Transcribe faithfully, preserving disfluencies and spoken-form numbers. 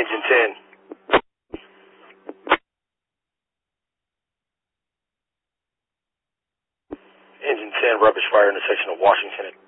Engine ten. Engine ten, rubbish fire intersection of Washington.